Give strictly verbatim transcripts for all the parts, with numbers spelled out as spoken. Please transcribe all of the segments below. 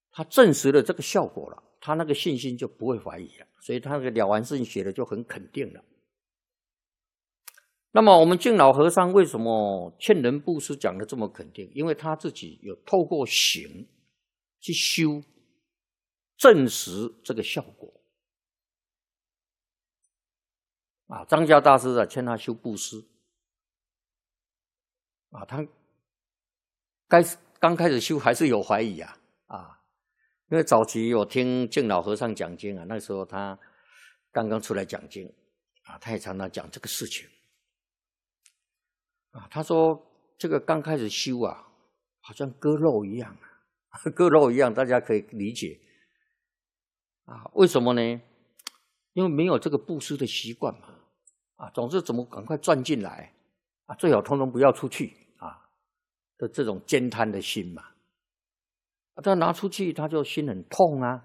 他证实了这个效果了，他那个信心就不会怀疑了，所以他那个了完事写的就很肯定了。那么我们敬老和尚为什么劝人布施讲的这么肯定？因为他自己有透过行去修，证实这个效果。啊，张家大师啊，劝他修布施。啊，他该刚开始修还是有怀疑啊，啊，因为早期我听敬老和尚讲经啊，那时候他刚刚出来讲经啊，他也常常讲这个事情。啊，他说这个刚开始修啊，好像割肉一样啊，割肉一样，大家可以理解。啊，为什么呢？因为没有这个布施的习惯嘛。啊，总是怎么赶快赚进来啊，最好通通不要出去啊的这种兼贪的心嘛。啊，他拿出去他就心很痛啊。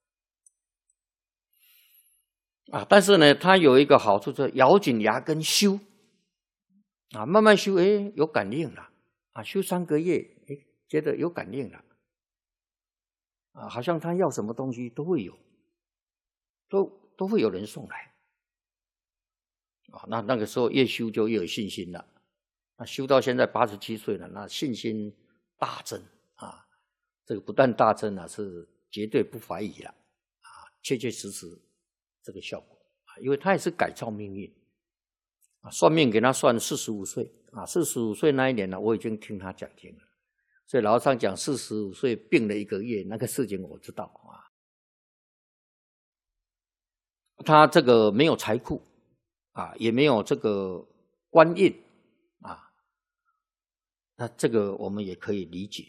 啊，但是呢，他有一个好处，就是咬紧牙根修。啊，慢慢修，哎，有感应了。啊，修三个月，哎，觉得有感应了。啊，好像他要什么东西都会有，都都会有人送来。啊，那那个时候越修就越有信心了。那修到现在八十七岁了，那信心大增啊！这个不但大增啊，是绝对不怀疑了啊，确确实实这个效果啊，因为他也是改造命运。算命给他算四十五岁啊，四十五岁那一年呢，我已经听他讲经了。所以老和尚讲四十五岁病了一个月，那个事情我知道啊。他这个没有财库啊，也没有这个官运啊，那这个我们也可以理解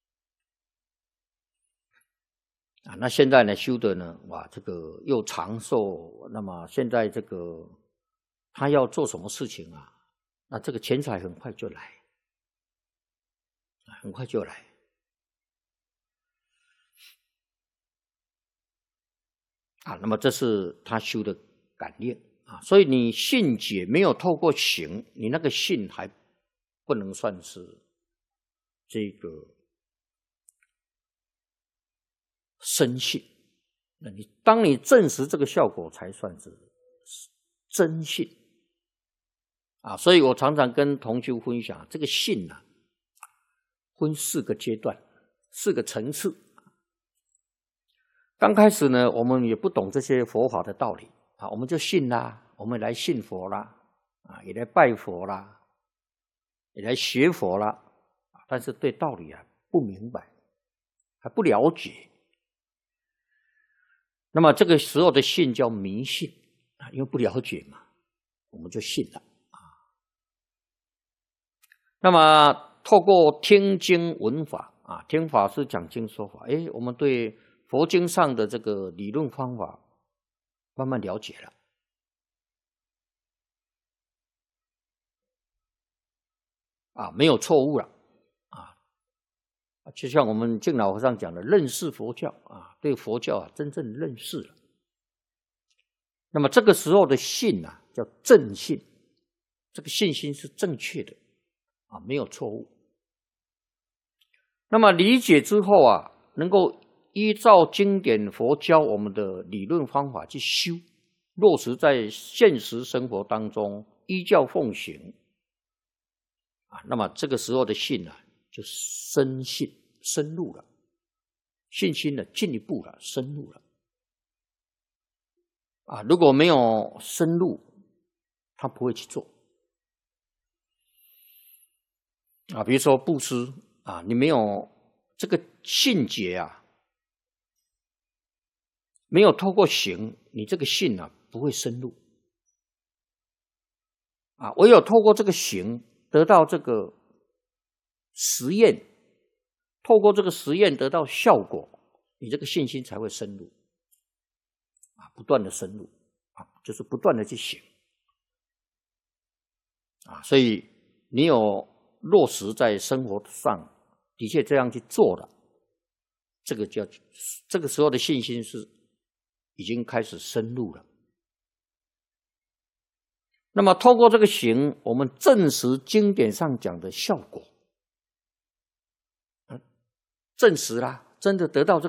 啊。那现在呢，修的呢，哇，这个又长寿，那么现在这个。他要做什么事情啊？那这个钱财很快就来，很快就来。啊，那么这是他修的感应啊。所以你信解没有透过行，你那个信还不能算是这个深信。那你当你证实这个效果，才算是真信。啊，所以我常常跟同修分享，这个信啊，分四个阶段，四个层次。刚开始呢，我们也不懂这些佛法的道理啊，我们就信啦，我们来信佛啦，啊，也来拜佛啦，也来学佛啦，但是对道理啊不明白，还不了解。那么这个时候的信叫迷信啊，因为不了解嘛，我们就信了。那么透过听经闻法啊，听法师讲经说法，哎，我们对佛经上的这个理论方法慢慢了解了。啊，没有错误了啊！就像我们敬老和尚讲的，认识佛教啊，对佛教啊真正认识了。那么这个时候的信啊，叫正信，这个信心是正确的。啊，没有错误。那么理解之后啊，能够依照经典佛教我们的理论方法去修，落实在现实生活当中，依教奉行。啊，那么这个时候的信啊，就深信深入了，信心呢进一步了，深入了。啊，如果没有深入，他不会去做。啊，比如说布施啊，你没有这个信解啊，没有透过行，你这个信啊不会深入。啊，唯有透过这个行，得到这个实验，透过这个实验得到效果，你这个信心才会深入。啊，不断的深入啊，就是不断的去行。啊，所以你有落实在生活上，的确这样去做了，这个叫这个时候的信心是已经开始深入了。那么透过这个行，我们证实经典上讲的效果，证实啦，真的得到这个